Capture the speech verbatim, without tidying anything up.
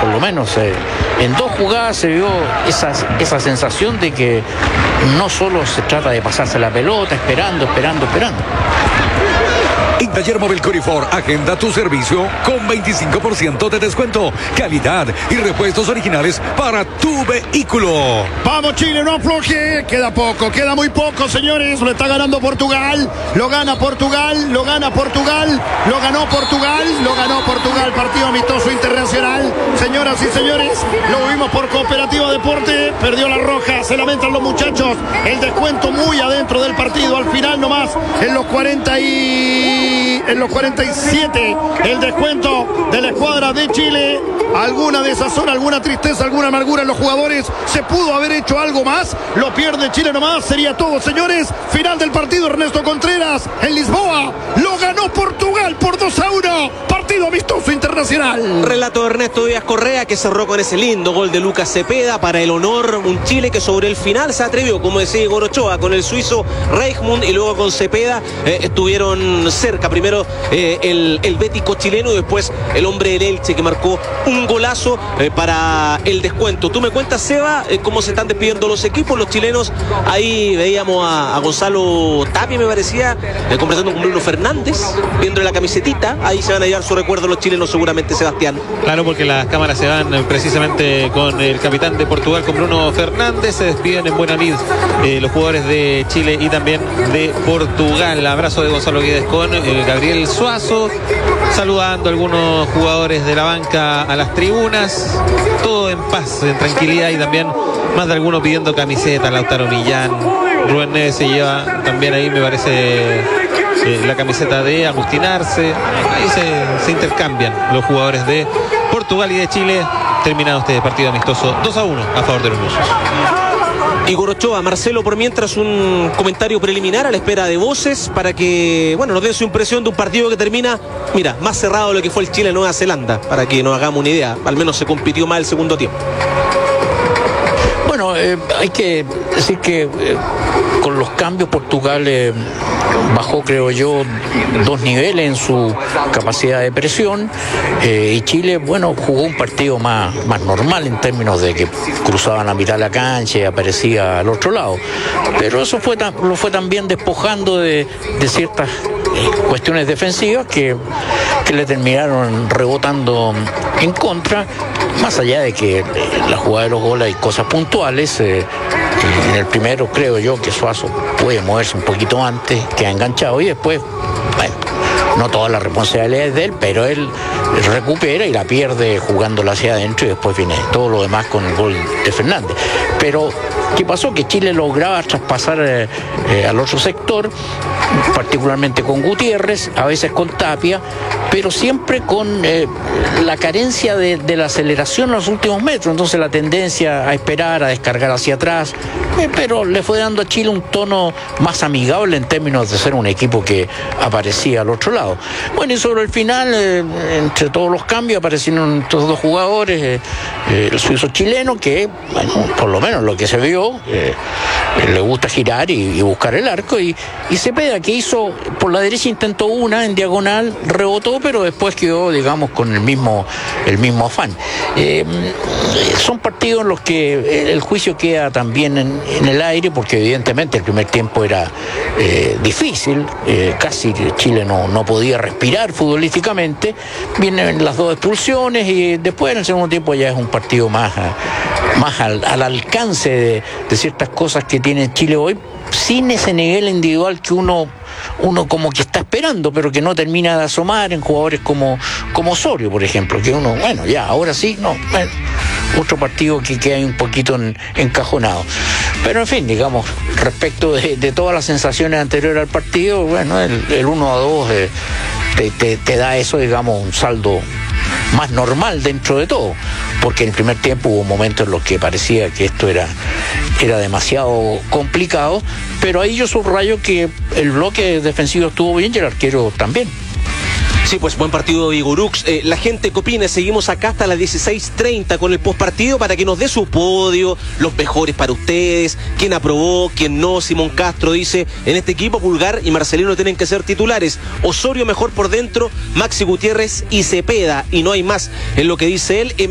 por lo menos eh, en dos jugadas se vio esa, esa sensación de que no solo se trata de pasarse la pelota, esperando, esperando, esperando. En Taller Móvil Corifor, agenda tu servicio con veinticinco por ciento de descuento, calidad y repuestos originales para tu vehículo. Vamos Chile, no afloje, queda poco, queda muy poco, señores, lo está ganando Portugal, lo gana Portugal, lo gana Portugal, lo ganó Portugal, lo ganó Portugal, partido amistoso internacional, señoras y señores, lo vimos por Cooperativa Deporte, perdió la roja, se lamentan los muchachos, el descuento muy adentro del partido, al final nomás, en los cuarenta y... en los cuarenta y siete, el descuento de la escuadra de Chile. Alguna desazón, alguna tristeza, alguna amargura en los jugadores. Se pudo haber hecho algo más. Lo pierde Chile nomás. Sería todo, señores. Final del partido, Ernesto Contreras en Lisboa. Lo ganó Portugal por dos a uno. Partido amistoso internacional. Relato de Ernesto Díaz Correa, que cerró con ese lindo gol de Lucas Cepeda para el honor. Un Chile que sobre el final se atrevió, como decía Igor Ochoa, con el suizo Reichmund y luego con Cepeda. Eh, estuvieron cerca. Primero eh, el, el bético chileno y después el hombre del Elche, que marcó un golazo eh, para el descuento. Tú me cuentas, Seba, eh, cómo se están despidiendo los equipos, los chilenos. Ahí veíamos a, a Gonzalo Tapia, me parecía, eh, conversando con Bruno Fernández, viéndole la camisetita. Ahí se van a llevar su recuerdo los chilenos seguramente, Sebastián. Claro, porque las cámaras se van eh, precisamente con el capitán de Portugal, con Bruno Fernández. Se despiden en buena lid eh, los jugadores de Chile y también de Portugal. Abrazo de Gonzalo Guedes con eh, Gabriel Suazo, saludando a algunos jugadores de la banca a las tribunas, todo en paz, en tranquilidad, y también más de algunos pidiendo camiseta. Lautaro Millán, Rubén Neves se lleva también ahí, me parece, eh, la camiseta de Agustín Arce. Ahí se, se intercambian los jugadores de Portugal y de Chile. Terminado este partido amistoso dos a uno a favor de los rusos. Igor Ochoa, Marcelo, por mientras un comentario preliminar a la espera de voces para que, bueno, nos den su impresión de un partido que termina, mira, más cerrado de lo que fue el Chile-Nueva Zelanda, para que nos hagamos una idea. Al menos se compitió más el segundo tiempo. Bueno, eh, hay que decir que eh, con los cambios Portugal eh, bajó, creo yo, dos niveles en su capacidad de presión, eh, y Chile, bueno, jugó un partido más, más normal en términos de que cruzaban la mitad de la cancha y aparecía al otro lado. Pero eso fue lo fue también despojando de, de ciertas cuestiones defensivas que, que le terminaron rebotando en contra, más allá de que la jugada de los goles hay cosas puntuales. eh, en el primero creo yo que Suazo puede moverse un poquito antes, que ha enganchado, y después, bueno, no toda la responsabilidad es de él, pero él recupera y la pierde jugándola hacia adentro, y después viene todo lo demás con el gol de Fernández. Pero ¿qué pasó? Que Chile lograba traspasar eh, eh, al otro sector, particularmente con Gutiérrez, a veces con Tapia, pero siempre con eh, la carencia de, de la aceleración en los últimos metros. Entonces la tendencia a esperar, a descargar hacia atrás, eh, pero le fue dando a Chile un tono más amigable en términos de ser un equipo que aparecía al otro lado. Bueno, y sobre el final, eh, entre todos los cambios, aparecieron estos dos jugadores, eh, eh, el suizo chileno, que, bueno, por lo menos lo que se vio, eh, le gusta girar y, y buscar el arco, y, y Cepeda, que hizo por la derecha, intentó una en diagonal, rebotó, pero después quedó, digamos, con el mismo, el mismo afán. Eh, son partidos en los que el juicio queda también en, en el aire, porque evidentemente el primer tiempo era eh, difícil, eh, casi Chile no, no podía respirar futbolísticamente. Vienen las dos expulsiones y después en el segundo tiempo ya es un partido más, más al, al alcance de, de ciertas cosas que tiene Chile hoy, sin ese nivel individual que uno uno como que está esperando, pero que no termina de asomar en jugadores como, como Osorio, por ejemplo, que uno, bueno, ya, ahora sí, no, bueno, otro partido que queda un poquito en, encajonado. Pero en fin, digamos, respecto de, de todas las sensaciones anteriores al partido, bueno, el, el uno a dos eh, te, te, te da eso, digamos, un saldo más normal dentro de todo, porque en el primer tiempo hubo momentos en los que parecía que esto era, era demasiado complicado, pero ahí yo subrayo que el bloque defensivo estuvo bien y el arquero también. Sí, pues buen partido de Igorux. Eh, la gente que opina, seguimos acá hasta las dieciséis treinta con el postpartido para que nos dé su podio, los mejores para ustedes, quién aprobó, quién no. Simón Castro dice, en este equipo Pulgar y Marcelino tienen que ser titulares. Osorio mejor por dentro, Maxi Gutiérrez y Cepeda, y no hay más, en lo que dice él.